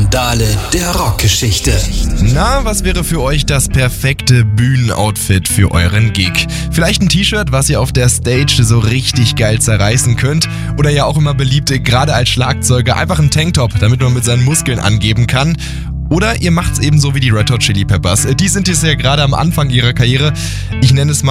Skandale der Rockgeschichte. Na, was wäre für euch das perfekte Bühnenoutfit für euren Gig? Vielleicht ein T-Shirt, was ihr auf der Stage so richtig geil zerreißen könnt. Oder ja auch immer beliebte, gerade als Schlagzeuger, einfach ein Tanktop, damit man mit seinen Muskeln angeben kann. Oder ihr macht's eben so wie die Red Hot Chili Peppers. Die sind jetzt ja gerade am Anfang ihrer Karriere. Ich nenne es mal